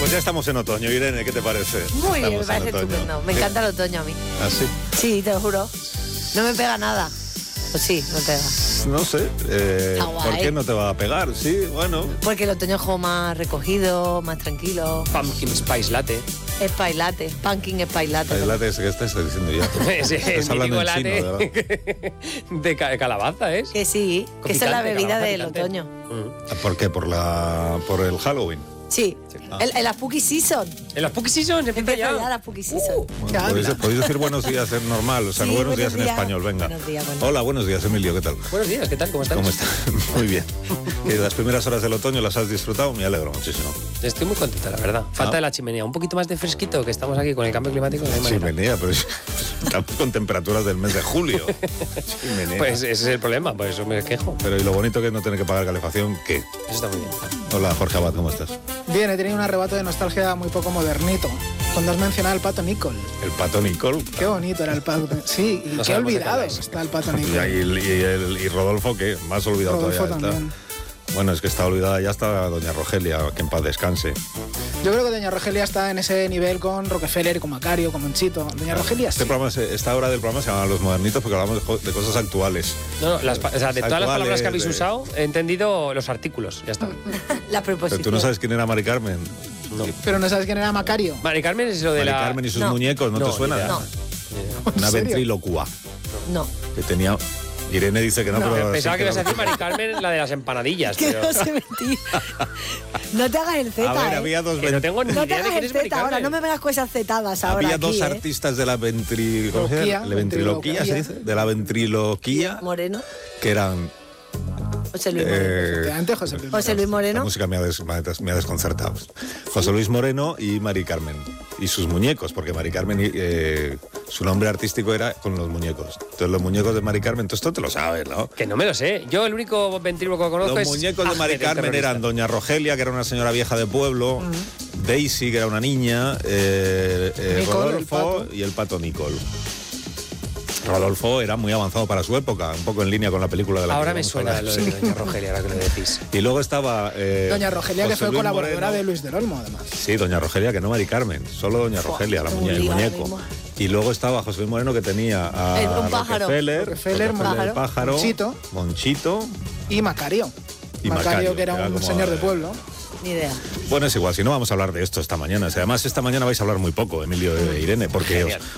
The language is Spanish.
Pues ya estamos en otoño, Irene, ¿qué te parece? Muy bien, me Estamos parece en otoño. estupendo. Me encanta el otoño a mí. ¿Ah, sí? Sí, te lo juro. No me pega nada. Pues sí, no pega. No sé, Está guay. ¿por qué no te va a pegar? Sí, bueno. Porque el otoño es como más recogido, más tranquilo. Pumpkin Spice Latte. Spice latte, pumpkin spice latte. El latte ese que estás diciendo ya. Es el Estás hablando mítico en chino, latte ¿verdad? de calabaza, ¿es? Que sí, Con que esa es la picante, bebida calabaza del picante. otoño. ¿Por qué? ¿Por el Halloween? Sí, en la Spooky Season. En las Spooky Season se empieza Empieza ya ya. la Spooky Season. Bueno, podéis decir buenos días en normal, o sea, Sí, buenos días en buenos días. español, venga. Buenos días, buenos Hola, buenos días, Emilio, ¿qué tal? Buenos días, ¿qué tal? ¿Cómo estás? ¿Cómo estás? Muy bien. Que las primeras horas del otoño las has disfrutado, me alegro muchísimo. Estoy muy contento, la verdad. Falta de la chimenea. Un poquito más de fresquito, que estamos aquí con el cambio climático. No hay manera. Chimenea, pero estamos con temperaturas del mes de julio. Chimenea. Pues ese es el problema, por eso me quejo. Pero y lo bonito que es no tener que pagar calefacción, ¿qué? Eso está muy bien. Hola, Jorge Abad, ¿cómo estás? Bien, he tenido un arrebato de nostalgia muy poco modernito. Cuando has mencionado al Pato Nicol. El Pato Nicol. Qué bonito era el Pato. Sí, y No qué sabemos de qué olvidado hablas. está el Pato Y, Nicol. y Rodolfo, ¿qué? Más olvidado Rodolfo todavía. también. Está. Bueno, es que está olvidada ya está doña Rogelia, que en paz descanse. Yo creo que doña Rogelia está en ese nivel con Rockefeller, con Macario, con Monchito. Doña Rogelia sí. Esta hora del programa se llama Los Modernitos porque hablamos de cosas actuales. No, o sea, de todas las Actuales, palabras que habéis usado, he entendido los artículos. Ya está. La Pero preposición. tú no sabes quién era Mari Carmen. No. Pero no sabes quién era Macario. Mari Carmen es lo de Mari la. Carmen y sus No. muñecos, ¿no, No, te suena? ni idea. No. Una ¿En serio? ventrílocua No. que tenía... Irene dice que no, pero... Pensaba sí que ibas a lo- decir Mari Carmen, la de las empanadillas. Que Pero... no sé mentir. No te hagas el Z, A ver, ¿eh? había dos... Que no tengo ni No te idea de hagas quién el es Mari Z ahora, Carmen. no me vengas con esas zetadas ahora Había aquí, dos ¿eh? artistas de la ¿cómo se llama? La ventriloquía, ¿se dice? De la ventriloquía, Moreno, que eran... José Luis Moreno. Efectivamente, José Luis. José Luis La Moreno. música me ha desconcertado. José Luis Moreno y Mari Carmen. Y sus muñecos, porque Mari Carmen, su nombre artístico era con los muñecos. Entonces los muñecos de Mari Carmen, entonces esto te lo sabes, ¿no? Que no me lo sé. Yo el único ventríloco que conozco Los es. muñecos de Mari Ángel, el Carmen terrorista. eran Doña Rogelia, que era una señora vieja de pueblo, Daisy, que era una niña, Nicol, el Rodolfo pato. y el Pato Nicol. Rodolfo era muy avanzado para su época, un poco en línea con la película de la Ahora que me vamos a suena hablar. lo de Doña Rogelia, ahora que lo decís. Y luego estaba... Doña Rogelia, que José fue Luis colaboradora Moreno. de Luis del Olmo, además. Sí, Doña Rogelia, que no Mari Carmen, solo Doña Rogelia, tengo un el lío ahora muñeco. mismo. Y luego estaba José Luis Moreno, que tenía a Un pájaro. Rockefeller, el pájaro, Monchito. Monchito. Y Macario. Y Macario, que era que era un como, señor de pueblo. Ni idea. Bueno, es igual, si no vamos a hablar de esto esta mañana. Si además esta mañana vais a hablar muy poco, Emilio e Irene, porque